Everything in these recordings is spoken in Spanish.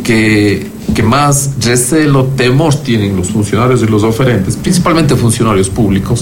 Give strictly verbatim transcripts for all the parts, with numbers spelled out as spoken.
que, que más recelo, temor tienen los funcionarios y los oferentes, principalmente funcionarios públicos,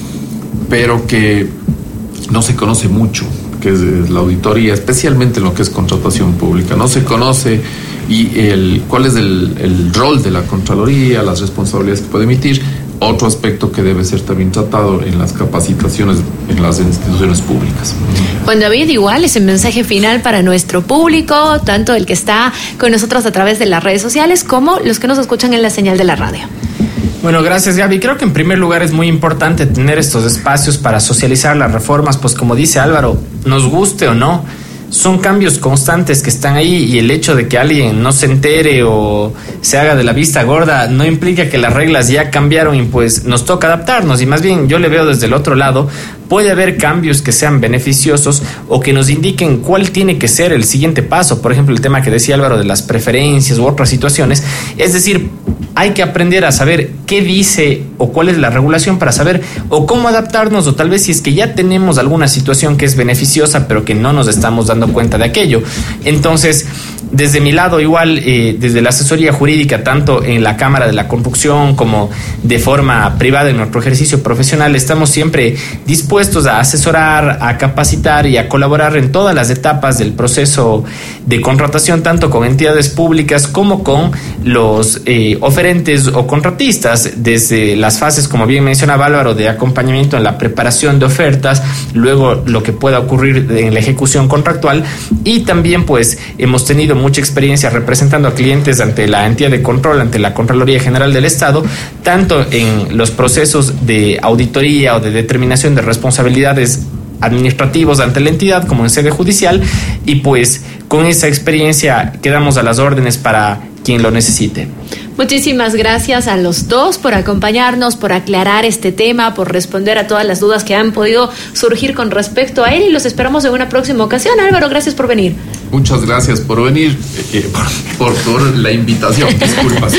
pero que no se conoce mucho, que es la auditoría, especialmente en lo que es contratación pública. No se conoce y el cuál es el, el rol de la Contraloría, las responsabilidades que puede emitir. Otro aspecto que debe ser también tratado en las capacitaciones en las instituciones públicas. Juan David, igual ese mensaje final para nuestro público, tanto el que está con nosotros a través de las redes sociales como los que nos escuchan en la señal de la radio. Bueno, gracias, Gaby. Creo que en primer lugar es muy importante tener estos espacios para socializar las reformas, pues como dice Álvaro, nos guste o no, son cambios constantes que están ahí, y el hecho de que alguien no se entere o se haga de la vista gorda no implica que las reglas ya cambiaron y pues nos toca adaptarnos. Y más bien yo le veo desde el otro lado, puede haber cambios que sean beneficiosos o que nos indiquen cuál tiene que ser el siguiente paso. Por ejemplo, el tema que decía Álvaro de las preferencias u otras situaciones. Es decir, hay que aprender a saber qué dice o cuál es la regulación para saber o cómo adaptarnos, o tal vez si es que ya tenemos alguna situación que es beneficiosa pero que no nos estamos dando cuenta de aquello. Entonces, desde mi lado igual, eh, desde la asesoría jurídica, tanto en la Cámara de la Construcción como de forma privada en nuestro ejercicio profesional, estamos siempre dispuestos a asesorar, a capacitar y a colaborar en todas las etapas del proceso de contratación, tanto con entidades públicas como con los eh, oferentes o contratistas, desde las fases, como bien mencionaba Álvaro, de acompañamiento en la preparación de ofertas, luego lo que pueda ocurrir en la ejecución contractual, y también pues hemos tenido mucha experiencia representando a clientes ante la entidad de control, ante la Contraloría General del Estado, tanto en los procesos de auditoría o de determinación de responsabilidades administrativos ante la entidad como en sede judicial, y pues con esa experiencia quedamos a las órdenes para quien lo necesite. Muchísimas gracias a los dos por acompañarnos, por aclarar este tema, por responder a todas las dudas que han podido surgir con respecto a él, y los esperamos en una próxima ocasión. Álvaro, gracias por venir. Muchas gracias por venir, eh, por, por, por la invitación, disculpas,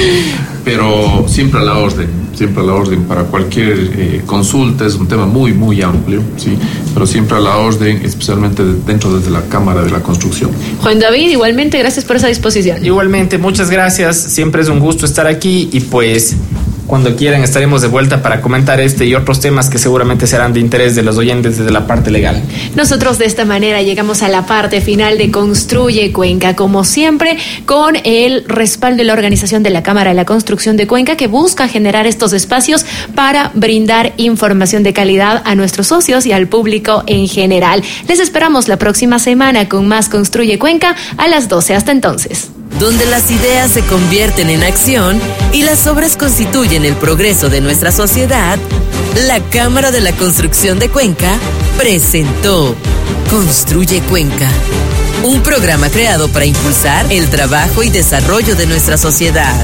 pero siempre a la orden, siempre a la orden para cualquier eh, consulta. Es un tema muy, muy amplio, sí, pero siempre a la orden, especialmente dentro desde la Cámara de la Construcción. Juan David, igualmente, gracias por esa disposición. Igualmente, muchas gracias, siempre es un gusto estar aquí, y pues cuando quieran estaremos de vuelta para comentar este y otros temas que seguramente serán de interés de los oyentes desde la parte legal. Nosotros de esta manera llegamos a la parte final de Construye Cuenca, como siempre, con el respaldo de la organización de la Cámara de la Construcción de Cuenca, que busca generar estos espacios para brindar información de calidad a nuestros socios y al público en general. Les esperamos la próxima semana con más Construye Cuenca a las doce. Hasta entonces. Donde las ideas se convierten en acción y las obras constituyen el progreso de nuestra sociedad, la Cámara de la Construcción de Cuenca presentó Construye Cuenca, un programa creado para impulsar el trabajo y desarrollo de nuestra sociedad.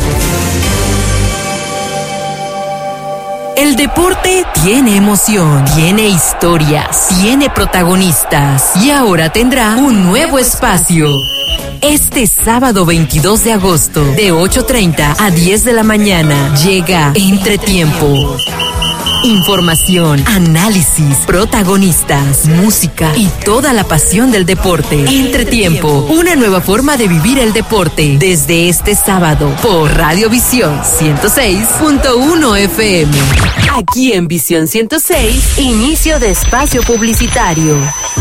El deporte tiene emoción, tiene historias, tiene protagonistas, y ahora tendrá un nuevo espacio. Este sábado veintidós de agosto, de ocho treinta a diez de la mañana, llega Entretiempo. Información, análisis, protagonistas, música y toda la pasión del deporte. Entretiempo, una nueva forma de vivir el deporte, desde este sábado por Radio Visión ciento seis punto uno F M. Aquí en Visión ciento seis, inicio de espacio publicitario.